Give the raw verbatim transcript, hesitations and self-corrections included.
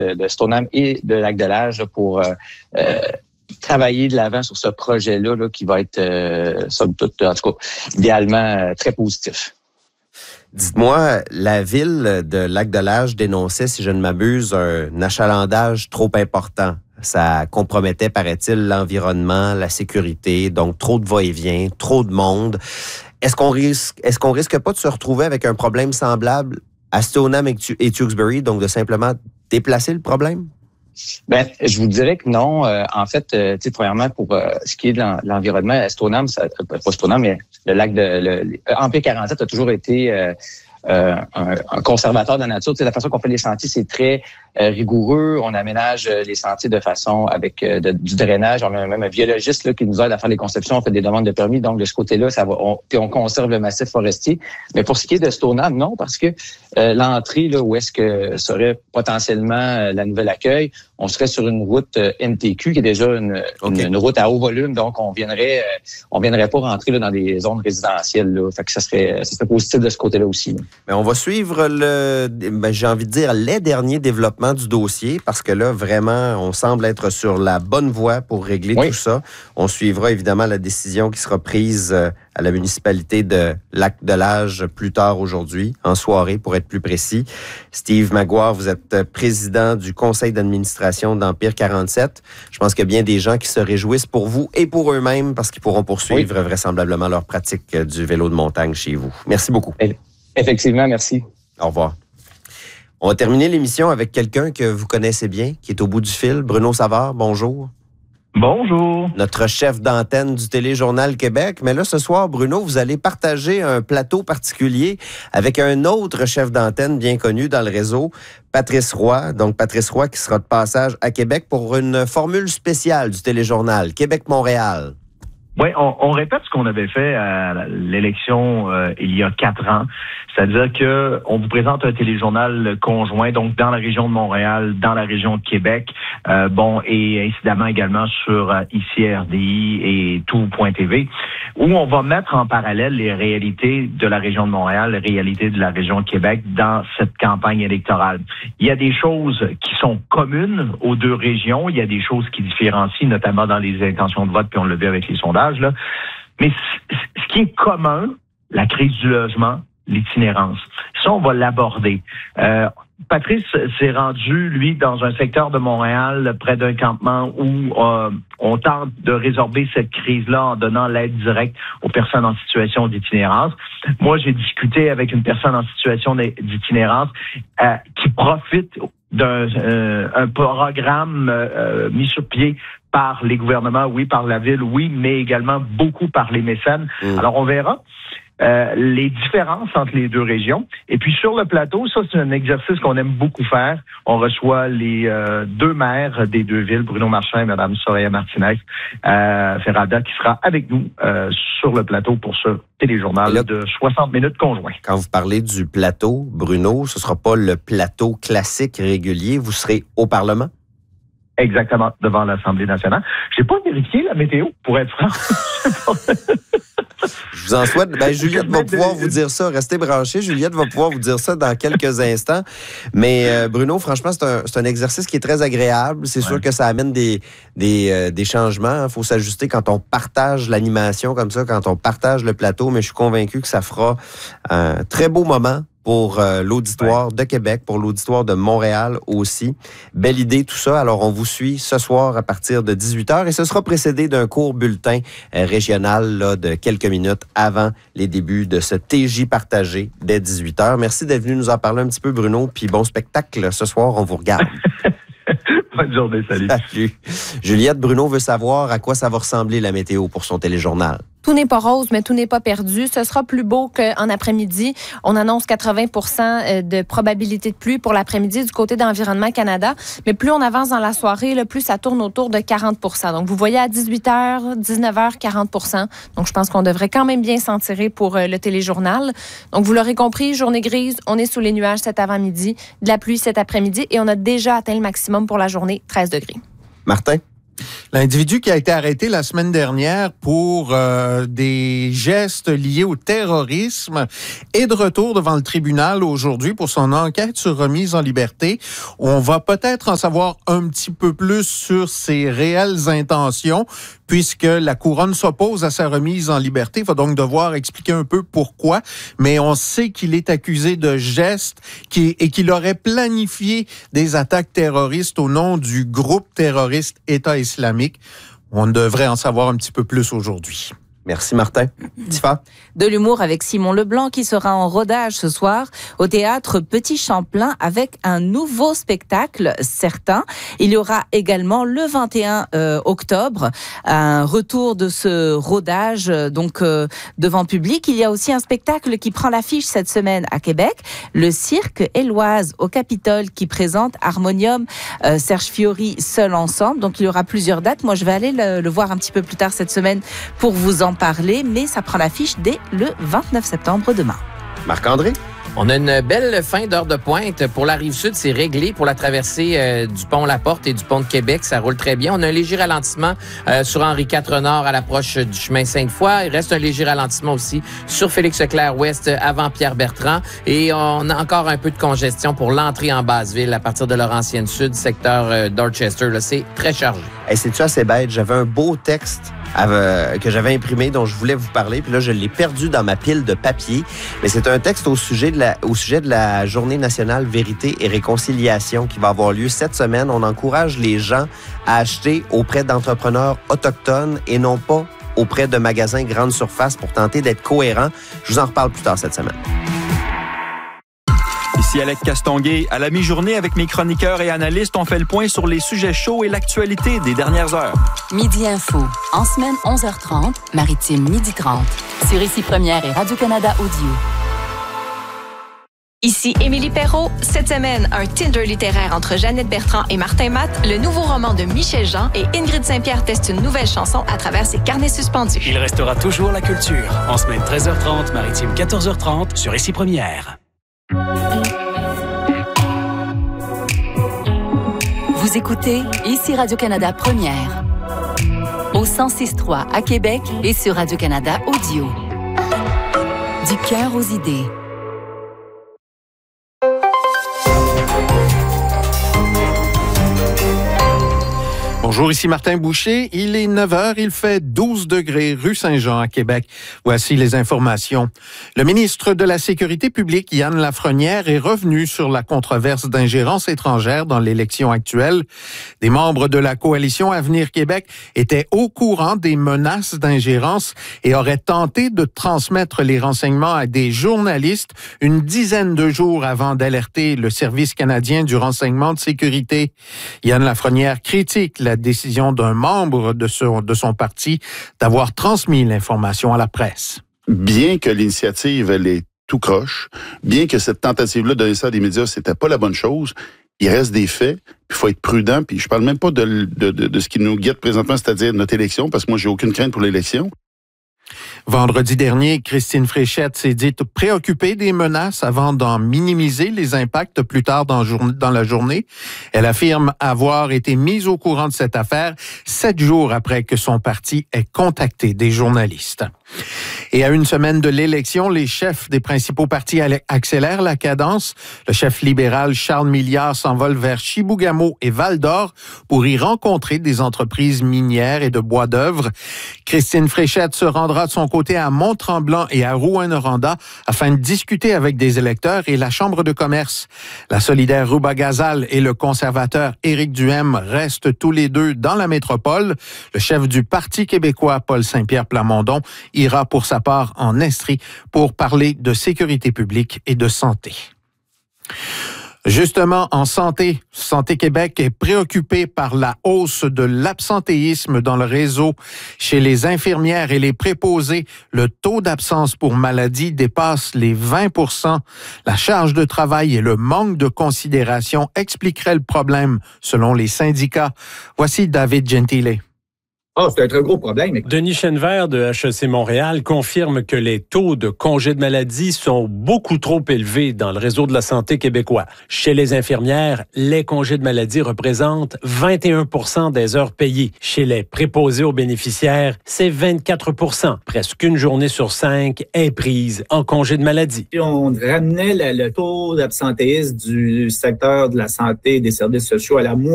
de Stoneham et de Lac-de-L'Âge pour euh, euh, travailler de l'avant sur ce projet-là là, qui va être, euh, somme toute, en tout cas, idéalement euh, très positif. Dites-moi, la ville de Lac-de-L'Âge dénonçait, si je ne m'abuse, un achalandage trop important. Ça compromettait, paraît-il, l'environnement, la sécurité, donc trop de va-et-vient, trop de monde. Est-ce qu'on risque, est-ce qu'on risque pas de se retrouver avec un problème semblable à Stoneham et Tewksbury, donc de simplement déplacer le problème? Ben, je vous dirais que non. Euh, en fait, euh, tu sais, premièrement, pour euh, ce qui est de l'environnement, Stoneham, ça, pas Stoneham, mais le lac de le, le Empire quarante-sept a toujours été euh, euh, un, un conservateur de la nature. Tu sais, la façon qu'on fait les sentiers, c'est très euh, rigoureux. On aménage les sentiers de façon avec euh, de, du drainage. On a même un biologiste là, qui nous aide à faire les conceptions. On fait des demandes de permis. Donc, de ce côté-là, ça va. On, puis on conserve le massif forestier. Mais pour ce qui est de Stoneham, non, parce que euh, l'entrée, là, où est-ce que serait potentiellement euh, la nouvelle accueil, on serait sur une route euh, M T Q qui est déjà une, okay. une, une route à haut volume. Donc, on viendrait, euh, on viendrait pas rentrer là, dans des zones résidentielles. Là. Fait que ça serait, ça serait positif de ce côté-là aussi. Là. Mais on va suivre le, ben, j'ai envie de dire, les derniers développements du dossier parce que là, vraiment, on semble être sur la bonne voie pour régler oui. tout ça. On suivra évidemment la décision qui sera prise à la municipalité de Lac-de-L'Âge plus tard aujourd'hui, en soirée, pour être plus précis. Steve Maguire, vous êtes président du conseil d'administration d'Empire quarante-sept. Je pense qu'il y a bien des gens qui se réjouissent pour vous et pour eux-mêmes parce qu'ils pourront poursuivre oui. vraisemblablement leur pratique du vélo de montagne chez vous. Merci beaucoup. Effectivement, merci. Au revoir. On va terminer l'émission avec quelqu'un que vous connaissez bien, qui est au bout du fil. Bruno Savard, bonjour. Bonjour. Notre chef d'antenne du Téléjournal Québec. Mais là, ce soir, Bruno, vous allez partager un plateau particulier avec un autre chef d'antenne bien connu dans le réseau, Patrice Roy. Donc, Patrice Roy qui sera de passage à Québec pour une formule spéciale du Téléjournal Québec-Montréal. Oui, on, on répète ce qu'on avait fait à l'élection euh, il y a quatre ans. C'est-à-dire que on vous présente un téléjournal conjoint, donc dans la région de Montréal, dans la région de Québec, euh, bon, et incidemment également sur euh, I C R D I et tout point T V, où on va mettre en parallèle les réalités de la région de Montréal, les réalités de la région de Québec dans cette campagne électorale. Il y a des choses qui sont communes aux deux régions, il y a des choses qui différencient, notamment dans les intentions de vote, puis on le vu avec les sondages, là. Mais ce qui est commun, la crise du logement, l'itinérance. Ça, on va l'aborder. Euh, Patrice s'est rendu, lui, dans un secteur de Montréal, près d'un campement où euh, on tente de résorber cette crise-là en donnant l'aide directe aux personnes en situation d'itinérance. Moi, j'ai discuté avec une personne en situation d'itinérance euh, qui profite d'un euh, un programme euh, mis sur pied par les gouvernements, oui, par la ville, oui, mais également beaucoup par les mécènes. Mmh. Alors, on verra euh, les différences entre les deux régions. Et puis, sur le plateau, ça, c'est un exercice qu'on aime beaucoup faire. On reçoit les euh, deux maires des deux villes, Bruno Marchand et Mme Soraya Martinez euh, Ferrada, qui sera avec nous euh, sur le plateau pour ce téléjournal là, de soixante minutes conjoint. Quand vous parlez du plateau, Bruno, ce ne sera pas le plateau classique régulier. Vous serez au Parlement? Exactement, devant l'Assemblée nationale. Je n'ai pas vérifié la météo, pour être franc. Je vous en souhaite. Ben, Juliette va pouvoir vous dire ça. Restez branchés. Juliette va pouvoir vous dire ça dans quelques instants. Mais euh, Bruno, franchement, c'est un, c'est un exercice qui est très agréable. C'est ouais. sûr que ça amène des, des, euh, des changements. Il faut s'ajuster quand on partage l'animation comme ça, quand on partage le plateau. Mais je suis convaincu que ça fera un très beau moment pour euh, l'auditoire ouais. de Québec, pour l'auditoire de Montréal aussi. Belle idée, tout ça. Alors, on vous suit ce soir à partir de dix-huit heures et ce sera précédé d'un court bulletin euh, régional là, de quelques minutes avant les débuts de ce T J partagé dès dix-huit heures. Merci d'être venu nous en parler un petit peu, Bruno, puis bon spectacle. Ce soir, on vous regarde. Bonne journée, salut. Salut. Juliette, Bruno veut savoir à quoi ça va ressembler la météo pour son téléjournal. Tout n'est pas rose, mais tout n'est pas perdu. Ce sera plus beau qu'en après-midi. On annonce quatre-vingts pour cent de probabilité de pluie pour l'après-midi du côté d'Environnement Canada. Mais plus on avance dans la soirée, là, plus ça tourne autour de quarante pour cent. Donc, vous voyez à dix-huit heures, dix-neuf heures, quarante pour cent. Donc, je pense qu'on devrait quand même bien s'en tirer pour le téléjournal. Donc, vous l'aurez compris, journée grise, on est sous les nuages cet avant-midi, de la pluie cet après-midi et on a déjà atteint le maximum pour la journée, treize degrés. Martin? L'individu qui a été arrêté la semaine dernière pour euh, des gestes liés au terrorisme est de retour devant le tribunal aujourd'hui pour son enquête sur remise en liberté. On va peut-être en savoir un petit peu plus sur ses réelles intentions puisque la couronne s'oppose à sa remise en liberté. Il va donc devoir expliquer un peu pourquoi, mais on sait qu'il est accusé de gestes qui, et qu'il aurait planifié des attaques terroristes au nom du groupe terroriste État islamique. On devrait en savoir un petit peu plus aujourd'hui. Merci, Martin. Tifa? De l'humour avec Simon Leblanc qui sera en rodage ce soir au théâtre Petit Champlain avec un nouveau spectacle certain. Il y aura également le vingt et un euh, octobre un retour de ce rodage euh, donc euh, devant public. Il y a aussi un spectacle qui prend l'affiche cette semaine à Québec, le Cirque Éloise au Capitole qui présente Harmonium, euh, Serge Fiori seul ensemble. Donc il y aura plusieurs dates. Moi je vais aller le, le voir un petit peu plus tard cette semaine pour vous en parler, mais ça prend l'affiche dès le vingt-neuf septembre demain. Marc-André? On a une belle fin d'heure de pointe. Pour la Rive-Sud, c'est réglé pour la traversée euh, du pont La Porte et du pont de Québec. Ça roule très bien. On a un léger ralentissement euh, sur Henri quatre Nord à l'approche du chemin Sainte-Foy. Il reste un léger ralentissement aussi sur Félix-Leclerc-Ouest avant Pierre-Bertrand. Et on a encore un peu de congestion pour l'entrée en Basse-Ville à partir de Laurentienne-Sud, secteur euh, Dorchester. Là, c'est très chargé. Hey, c'est-tu assez bête? J'avais un beau texte euh, que j'avais imprimé dont je voulais vous parler. Puis là, je l'ai perdu dans ma pile de papier. Mais c'est un texte au sujet de la, au sujet de la Journée nationale Vérité et Réconciliation qui va avoir lieu cette semaine. On encourage les gens à acheter auprès d'entrepreneurs autochtones et non pas auprès de magasins grande surface pour tenter d'être cohérents. Je vous en reparle plus tard cette semaine. Ici Alec Castonguay. À la mi-journée, avec mes chroniqueurs et analystes, on fait le point sur les sujets chauds et l'actualité des dernières heures. Midi Info. En semaine, onze heures trente, Maritime, midi trente. Sur Ici Première et Radio-Canada Audio. Ici Émilie Perrault. Cette semaine, un Tinder littéraire entre Jeannette Bertrand et Martin Matt, le nouveau roman de Michel Jean et Ingrid Saint-Pierre teste une nouvelle chanson à travers ses carnets suspendus. Il restera toujours la culture. En semaine treize heures trente, Maritime quatorze heures trente sur Ici Première. Vous écoutez Ici Radio-Canada Première. Au cent six trois à Québec et sur Radio-Canada Audio. Du cœur aux idées. Bonjour, ici Martin Boucher. Il est neuf heures, il fait douze degrés rue Saint-Jean à Québec. Voici les informations. Le ministre de la Sécurité publique, Yann Lafrenière, est revenu sur la controverse d'ingérence étrangère dans l'élection actuelle. Des membres de la coalition Avenir Québec étaient au courant des menaces d'ingérence et auraient tenté de transmettre les renseignements à des journalistes une dizaine de jours avant d'alerter le Service canadien du renseignement de sécurité. Yann Lafrenière critique la décision d'un membre de son, de son parti d'avoir transmis l'information à la presse. Bien que l'initiative, elle est tout croche, bien que cette tentative-là de donner ça à des médias, c'était pas la bonne chose, il reste des faits, puis il faut être prudent, puis je parle même pas de, de, de, de ce qui nous guette présentement, c'est-à-dire notre élection, parce que moi, j'ai aucune crainte pour l'élection. Vendredi dernier, Christine Fréchette s'est dite préoccupée des menaces avant d'en minimiser les impacts plus tard dans, dans la journée. Elle affirme avoir été mise au courant de cette affaire sept jours après que son parti ait contacté des journalistes. Et à une semaine de l'élection, les chefs des principaux partis accélèrent la cadence. Le chef libéral Charles Milliard s'envole vers Chibougamau et Val-d'Or pour y rencontrer des entreprises minières et de bois d'œuvre. Christine Fréchette se rendra de son côté à Mont-Tremblant et à Rouyn-Noranda afin de discuter avec des électeurs et la Chambre de commerce. La solidaire Rouba Gazal et le conservateur Éric Duhem restent tous les deux dans la métropole. Le chef du Parti québécois, Paul Saint-Pierre Plamondon, ira pour sa part en Estrie pour parler de sécurité publique et de santé. Justement, en santé, Santé Québec est préoccupé par la hausse de l'absentéisme dans le réseau. Chez les infirmières et les préposés, le taux d'absence pour maladie dépasse les vingt pour cent. La charge de travail et le manque de considération expliqueraient le problème, selon les syndicats. Voici David Gentile. Ah, c'est un très gros problème. Denis Chenevert de H E C Montréal confirme que les taux de congés de maladie sont beaucoup trop élevés dans le réseau de la santé québécois. Chez les infirmières, les congés de maladie représentent vingt et un pour cent des heures payées. Chez les préposés aux bénéficiaires, c'est vingt-quatre pour cent. Presque une journée sur cinq est prise en congé de maladie. Si on ramenait le, le taux d'absentéisme du secteur de la santé et des services sociaux à la moitié